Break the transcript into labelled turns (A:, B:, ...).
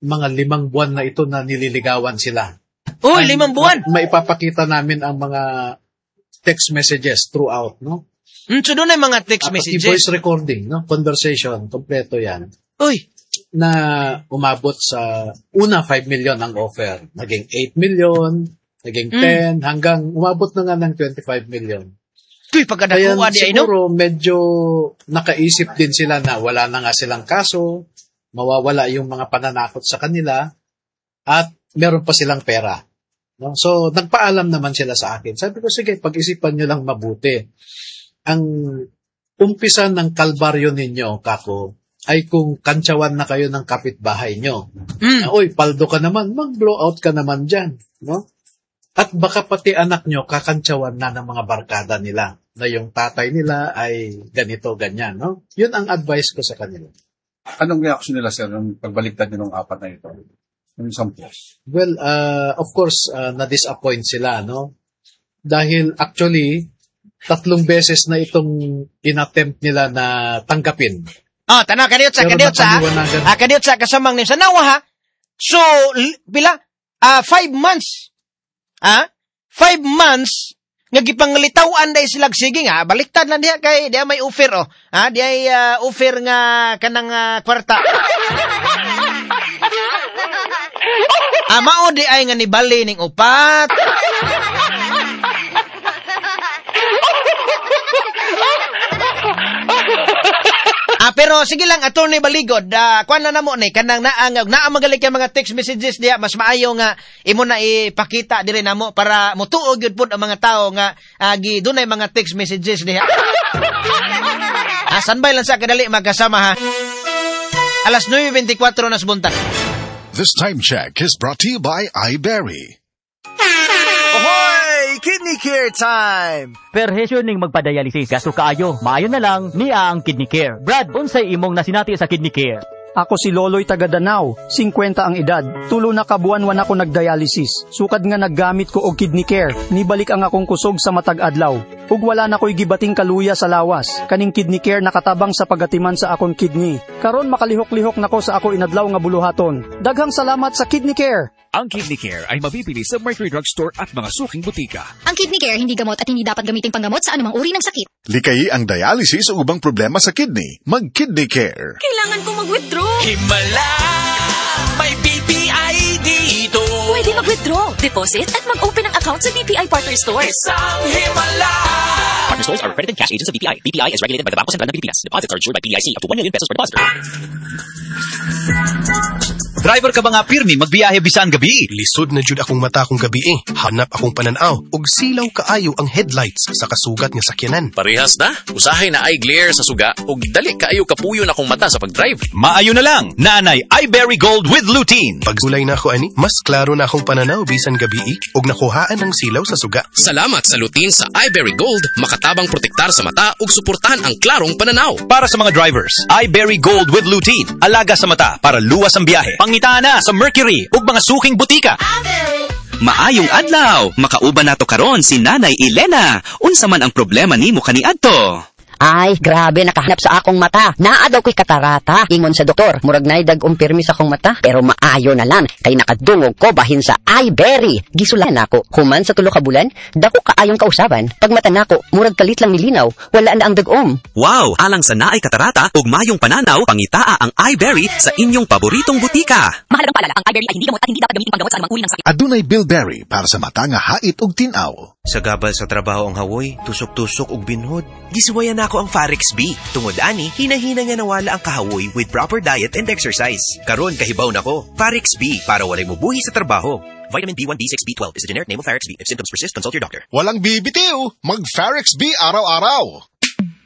A: mga 5 buwan na ito na nililigawan sila.
B: Oh, 5 buwan?
A: Maipapakita namin ang mga text messages throughout, no?
B: So doon ay mga text messages?
A: Voice recording, no? Conversation, kompleto yan.
B: Uy!
A: Na umabot sa una 5 million ang offer. Naging 8 million, naging 10, hanggang umabot na nga ng 25 million.
B: Uy, pagkadakuha di ay, no?
A: Siguro medyo nakaisip din sila na wala na nga silang kaso, mawawala yung mga pananakot sa kanila, at meron pa silang pera. No? So, nagpaalam naman sila sa akin. Sabi ko, sige, pag-isipan nyo lang mabuti. Ang umpisa ng kalbaryo ninyo, kako, ay kung kantsawan na kayo ng kapitbahay nyo. Uy, paldo ka naman, mag-blow out ka naman dyan. No? At baka pati anak nyo kakantsawan na ng mga barkada nila na yung tatay nila ay ganito, ganyan. No? Yun ang advice ko sa kanila.
C: Anong reaction nila, sir, nung pagbaliktad nyo ng 4 na ito? Yung 10?
A: Well, of course, na-disappoint sila, no? Dahil actually, 3 beses na itong inattempt nila na tanggapin.
B: Tanaw, kadiyot sa kasamang nim. Sa nawa, ha? So, bila? 5 months. 5 months, nagipangalitawan day silag sige nga, baliktad lang diya kay diya may offer, diya ay offer nga kanang kwarta. Mao di ay nga nibali ning upat. Pero sige lang, Attorney Baligod, kuan na namo ni kanang naamagalig kay mga text messages diha, mas maayo nga imo na ipakita diri namo para motuog gyud pud ang mga tao nga dunay mga text messages diha. Sanbay lang sa kadali magkasama, ha. Alas 9:24 na sa buntag.
D: This time check is brought to you by iBerry.
E: Ahoy! Kidney Care time!
F: Perhesyo ning magpadialysis. Gasto kaayo. Maayo na lang niya ang Kidney Care. Brad, unsay imong nasinati sa Kidney Care?
G: Ako si Loloy taga Danau, 50 ang edad. Tulo na kabuan wan ako nagdialysis. Sukad nga naggamit ko og Kidney Care. Nibalik ang akong kusog sa matag adlaw. Ug wala na ko'y gibating kaluya sa lawas. Kaning Kidney Care nakatabang sa pagatiman sa akong kidney. Karon makalihok-lihok nako sa ako inadlaw nga buluhaton. Daghang salamat sa Kidney Care.
H: Ang Kidney Care ay mabibili sa Mercury Drugstore at mga suking butika.
I: Ang Kidney Care hindi gamot at hindi dapat gamiting panggamot sa anumang uri ng sakit.
D: Likayi ang dialysis o ubang problema sa kidney. Mag-Kidney Care.
I: Kailangan ko mag-withdraw.
E: Himala! May BPI dito!
I: Pwede mag-withdraw, deposit, at mag-open ng account sa BPI Partner Stores.
E: Isang himala!
J: Partner stores are accredited cash agents of BPI. BPI is regulated by the Bangko Sentral ng Pilipinas. Deposits are insured by PIC up to 1 million pesos per depositor.
K: Driver ka ba nga pirmi magbiyahe bisan gabi?
L: Lisod na jud akong mata kong gabi Hanap akong pananaw ug silaw kaayo ang headlights sa kasugat nga sakyanan.
M: Parehas na. Usahay na eye glare sa suga ug dali kaayo kapuyo na akong mata sa pagdrive.
K: Maayo na lang. Nanay iBerry Gold with lutein.
L: Pagsulay na ako ani, mas klaro na akong pananaw bisan gabi ug nakuhaan ang silaw sa suga.
M: Salamat sa lutein sa iBerry Gold, makatabang protektar sa mata ug suportahan ang klarong pananaw.
K: Para sa mga drivers, iBerry Gold with lutein. Alaga sa mata para luwas ang biyahe. Pangitaan na sa Mercury ug mga suking butika.
N: Maayong adlaw, makauban nato karon si Nanay Elena. Unsa man ang problema nimo kaniadto?
O: Ay, grabe, nakahanap sa akong mata. Naa daw ko'y katarata. Ingon sa doktor, murag na'y dag-ong pirmi sa akong mata. Pero maayo na lang, kay nakadungog ko bahin sa iBerry. Gisulan ako, human sa 3 ka bulan, dako kaayong kausaban. Pag mata nako, murag kalit lang nilinaw, wala na ang dag-om.
N: Wow, alang sa naay katarata ug mayong pananaw, pangitaa ang iBerry sa inyong paboritong butika.
I: Mahalagang paalala, ang iBerry ay hindi gamot at hindi dapat gamitin panggamot sa anumang uri ng sakit.
D: Adunay Bilberry para sa mata nga hait ug tinaw.
E: Sa gabal sa trabaho ang hawoy, tusok-tusok ug binhod. Gisuwayan ako ang Farex B. Tungod ani, hina-hina nga nawala ang kahawoy with proper diet and exercise. Karon kahibaw nako. Farex B para walay mubuhi sa trabaho. Vitamin B1, B6, B12 is the generic name of Farex B. If symptoms persist, consult your doctor.
D: Walang bibitiw, mag Farex B araw-araw.